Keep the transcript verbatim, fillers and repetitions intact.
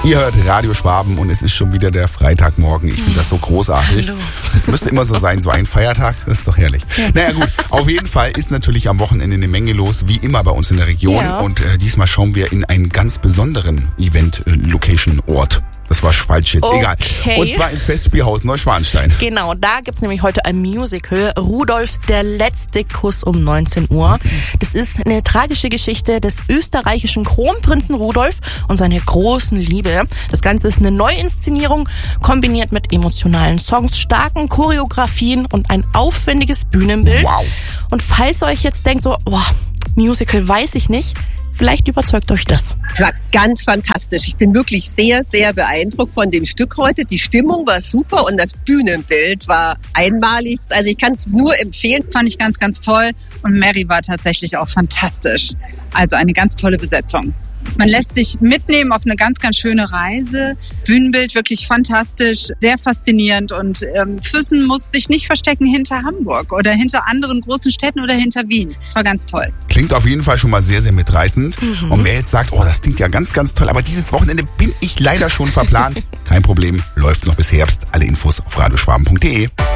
Ihr hört Radio Schwaben und es ist schon wieder der Freitagmorgen. Ich finde das so großartig. Hallo. Es müsste immer so sein, so ein Feiertag, das ist doch herrlich. Ja. Naja gut, auf jeden Fall ist natürlich am Wochenende eine Menge los, wie immer bei uns in der Region. Ja. Und äh, diesmal schauen wir in einen ganz besonderen Event-Location-Ort. Das war falsch jetzt, Okay. egal. Und zwar im Festspielhaus Neuschwanstein. Genau, da gibt's nämlich heute ein Musical, Rudolf der letzte Kuss um neunzehn Uhr. Das ist eine tragische Geschichte des österreichischen Kronprinzen Rudolf und seiner großen Liebe. Das Ganze ist eine Neuinszenierung, kombiniert mit emotionalen Songs, starken Choreografien und ein aufwendiges Bühnenbild. Wow. Und falls ihr euch jetzt denkt so, boah, Musical weiß ich nicht, vielleicht überzeugt euch das. Es war ganz fantastisch. Ich bin wirklich sehr, sehr beeindruckt von dem Stück heute. Die Stimmung war super und das Bühnenbild war einmalig. Also ich kann es nur empfehlen. Fand ich ganz, ganz toll. Und Mary war tatsächlich auch fantastisch. Also eine ganz tolle Besetzung. Man lässt sich mitnehmen auf eine ganz, ganz schöne Reise. Bühnenbild wirklich fantastisch, sehr faszinierend. Und ähm, Füssen muss sich nicht verstecken hinter Hamburg oder hinter anderen großen Städten oder hinter Wien. Das war ganz toll. Klingt auf jeden Fall schon mal sehr, sehr mitreißend. Mhm. Und wer jetzt sagt, oh, das klingt ja ganz, ganz toll, aber dieses Wochenende bin ich leider schon verplant. Kein Problem, läuft noch bis Herbst. Alle Infos auf radioschwaben punkt de.